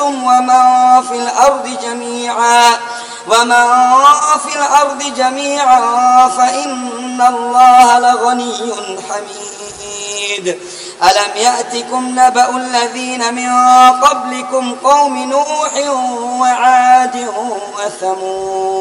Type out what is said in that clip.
أنتم ومن في الأرض جميعا فإن الله لغني حميد. ألم يأتكم نبأ الذين من قبلكم قوم نوح وعاد وثمود